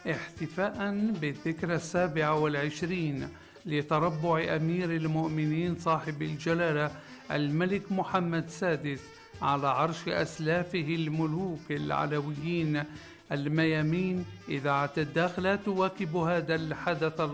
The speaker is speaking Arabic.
احتفاء بالذكرى 27 لتربع أمير المؤمنين صاحب الجلالة الملك محمد السادس على عرش أسلافه الملوك العلويين الميامين. إذاعة الداخلة تواكب هذا الحدث